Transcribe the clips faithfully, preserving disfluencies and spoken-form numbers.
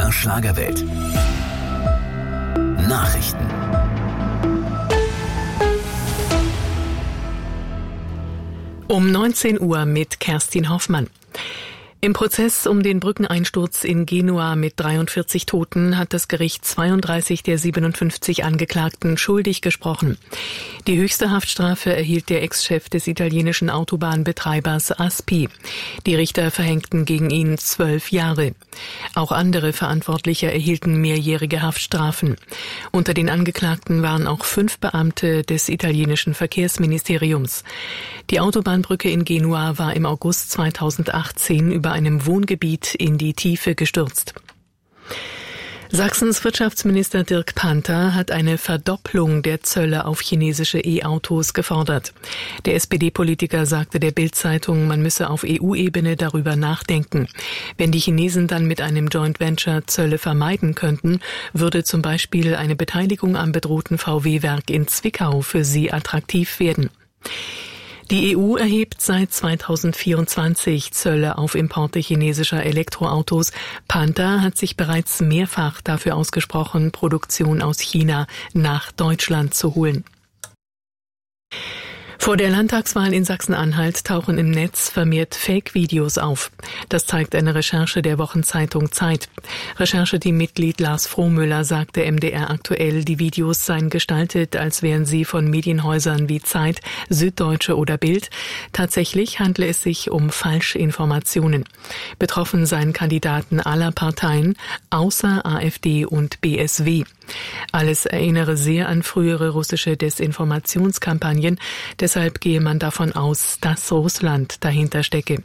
der Schlagerwelt. Nachrichten. Um neunzehn Uhr mit Kerstin Hoffmann. Im Prozess um den Brückeneinsturz in Genua mit dreiundvierzig Toten hat das Gericht zweiunddreißig der siebenundfünfzig Angeklagten schuldig gesprochen. Die höchste Haftstrafe erhielt der Ex-Chef des italienischen Autobahnbetreibers Aspi. Die Richter verhängten gegen ihn zwölf Jahre. Auch andere Verantwortliche erhielten mehrjährige Haftstrafen. Unter den Angeklagten waren auch fünf Beamte des italienischen Verkehrsministeriums. Die Autobahnbrücke in Genua war im August zweitausendachtzehn über einem Wohngebiet in die Tiefe gestürzt. Sachsens Wirtschaftsminister Dirk Panther hat eine Verdopplung der Zölle auf chinesische E-Autos gefordert. Der S P D-Politiker sagte der Bild-Zeitung, man müsse auf E U-Ebene darüber nachdenken. Wenn die Chinesen dann mit einem Joint Venture Zölle vermeiden könnten, würde zum Beispiel eine Beteiligung am bedrohten V W-Werk in Zwickau für sie attraktiv werden. Die E U erhebt seit zweitausendvierundzwanzig Zölle auf Importe chinesischer Elektroautos. Panther hat sich bereits mehrfach dafür ausgesprochen, Produktion aus China nach Deutschland zu holen. Vor der Landtagswahl in Sachsen-Anhalt tauchen im Netz vermehrt Fake-Videos auf. Das zeigt eine Recherche der Wochenzeitung Zeit. Rechercheteammitglied Lars Frohmüller sagte M D R aktuell, die Videos seien gestaltet, als wären sie von Medienhäusern wie Zeit, Süddeutsche oder Bild. Tatsächlich handle es sich um Falschinformationen. Betroffen seien Kandidaten aller Parteien, außer A f D und B S W. Alles erinnere sehr an frühere russische Desinformationskampagnen. Deshalb gehe man davon aus, dass Russland dahinter stecke.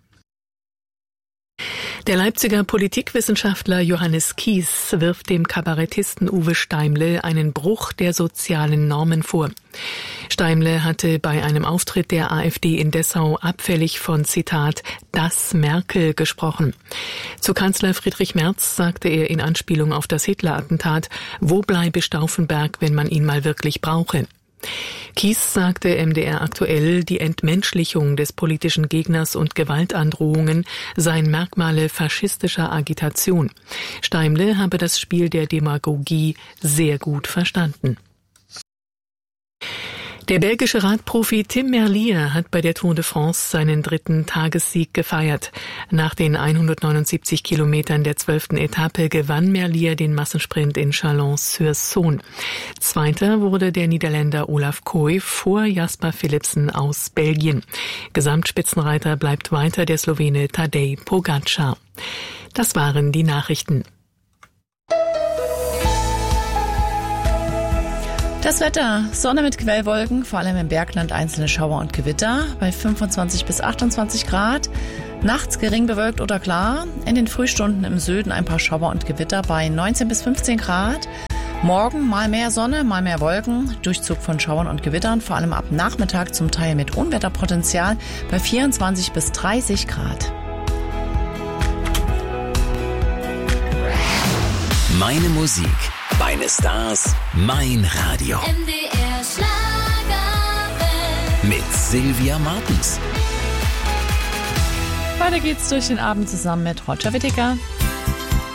Der Leipziger Politikwissenschaftler Johannes Kies wirft dem Kabarettisten Uwe Steimle einen Bruch der sozialen Normen vor. Steimle hatte bei einem Auftritt der A f D in Dessau abfällig von, Zitat, das Merkel gesprochen. Zu Kanzler Friedrich Merz sagte er in Anspielung auf das Hitler-Attentat, wo bleibe Stauffenberg, wenn man ihn mal wirklich brauche. Kies sagte M D R aktuell, die Entmenschlichung des politischen Gegners und Gewaltandrohungen seien Merkmale faschistischer Agitation. Steimle habe das Spiel der Demagogie sehr gut verstanden. Der belgische Radprofi Tim Merlier hat bei der Tour de France seinen dritten Tagessieg gefeiert. Nach den hundertneunundsiebzig Kilometern der zwölften Etappe gewann Merlier den Massensprint in Chalon-sur-Saône. Zweiter wurde der Niederländer Olaf Kooi vor Jasper Philipsen aus Belgien. Gesamtspitzenreiter bleibt weiter der Slowene Tadej Pogačar. Das waren die Nachrichten. Das Wetter, Sonne mit Quellwolken, vor allem im Bergland einzelne Schauer und Gewitter bei fünfundzwanzig bis achtundzwanzig Grad. Nachts gering bewölkt oder klar, in den Frühstunden im Süden ein paar Schauer und Gewitter bei neunzehn bis fünfzehn Grad. Morgen mal mehr Sonne, mal mehr Wolken, Durchzug von Schauern und Gewittern, vor allem ab Nachmittag zum Teil mit Unwetterpotenzial bei vierundzwanzig bis dreißig Grad. Meine Musik, meine Stars, mein Radio. M D R Schlagerwelt. Mit Sylvia Martens. Weiter geht's durch den Abend zusammen mit Roger Whittaker.